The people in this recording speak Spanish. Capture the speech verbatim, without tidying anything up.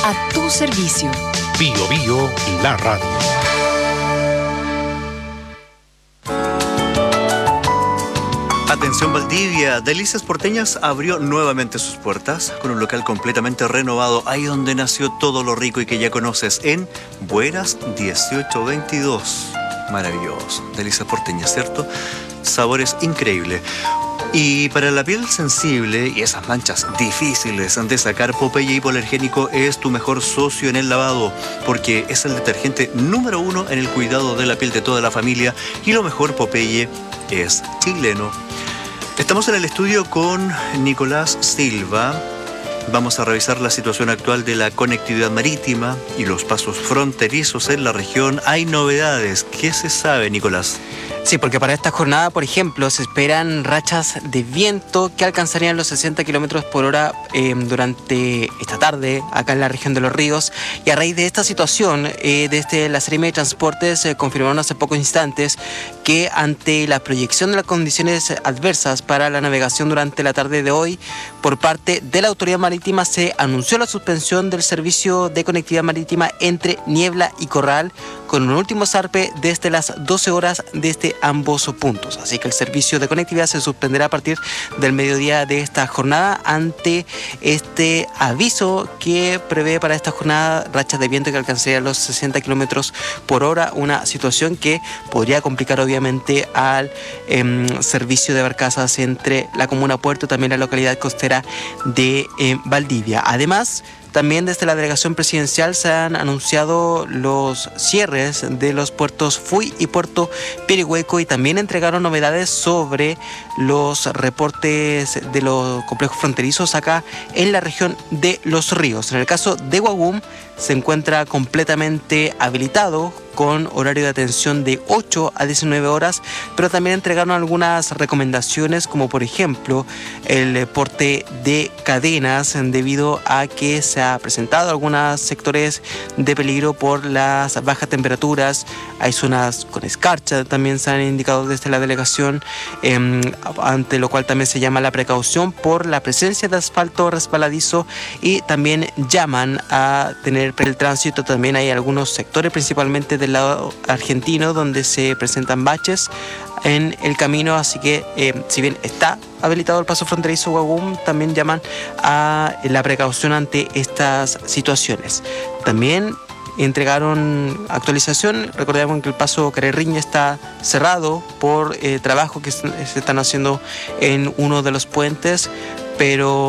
A tu servicio. Bio Bio, la radio. Atención Valdivia, Delicias Porteñas abrió nuevamente sus puertas con un local completamente renovado, ahí donde nació todo lo rico y que ya conoces, en Bueras dieciocho veintidós. Maravilloso, Delicias Porteñas, ¿cierto? Sabores increíbles. Y para la piel sensible y esas manchas difíciles de sacar, Popeye Hipoalergénico es tu mejor socio en el lavado, porque es el detergente número uno en el cuidado de la piel de toda la familia, y lo mejor, Popeye es chileno. Estamos en el estudio con Nicolás Silva. Vamos a revisar la situación actual de la conectividad marítima y los pasos fronterizos en la región. Hay novedades. ¿Qué se sabe, Nicolás? Sí, porque para esta jornada, por ejemplo, se esperan rachas de viento que alcanzarían los sesenta kilómetros por hora eh, durante esta tarde acá en la región de Los Ríos. Y a raíz de esta situación, eh, desde la Seremi de Transportes eh, confirmaron hace pocos instantes que ante la proyección de las condiciones adversas para la navegación durante la tarde de hoy, por parte de la Autoridad Marítima se anunció la suspensión del servicio de conectividad marítima entre Niebla y Corral, con un último zarpe desde las doce horas desde ambos puntos. Así que el servicio de conectividad se suspenderá a partir del mediodía de esta jornada ante este aviso que prevé para esta jornada rachas de viento que alcanzarían los sesenta kilómetros por hora, una situación que podría complicar obviamente al eh, servicio de barcazas entre la comuna Puerto y también la localidad costera de eh, Valdivia. Además, también desde la delegación presidencial se han anunciado los cierres de los puertos Fui y Puerto Pirihueco, y también entregaron novedades sobre los reportes de los complejos fronterizos acá en la región de Los Ríos. En el caso de Guagum se encuentra completamente habilitado con horario de atención de ocho a diecinueve horas, pero también entregaron algunas recomendaciones, como por ejemplo el porte de cadenas, debido a que se ha presentado algunos sectores de peligro por las bajas temperaturas. Hay zonas con escarcha, también se han indicado desde la delegación, eh, ante lo cual también se llama la precaución por la presencia de asfalto resbaladizo, y también llaman a tener el tránsito. También hay algunos sectores, principalmente del lado argentino, donde se presentan baches en el camino, así que eh, si bien está habilitado el paso fronterizo Guagum, también llaman a la precaución ante estas situaciones. También entregaron actualización. Recordemos que el paso Carerriña está cerrado por eh, trabajo que se están haciendo en uno de los puentes, pero